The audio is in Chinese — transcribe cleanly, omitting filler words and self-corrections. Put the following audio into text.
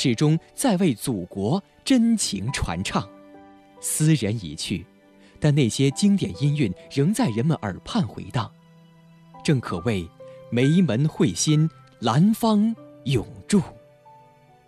始终在为祖国真情传唱。斯人已去，但那些经典音韵仍在人们耳畔回荡，正可谓梅门会心，兰芳永驻。